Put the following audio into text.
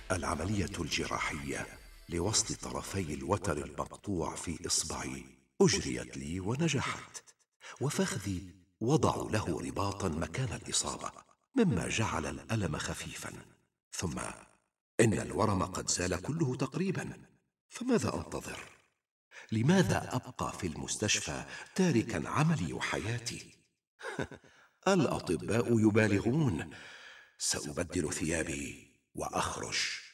العملية الجراحية لوصل طرفي الوتر المقطوع في إصبعي أجريت لي ونجحت، وفخذي وضعوا له رباطا مكان الإصابة، مما جعل الألم خفيفا. ثم إن الورم قد زال كله تقريبا، فماذا أنتظر؟ لماذا أبقى في المستشفى تاركا عملي وحياتي؟ الأطباء يبالغون. سأبدل ثيابي وأخرج.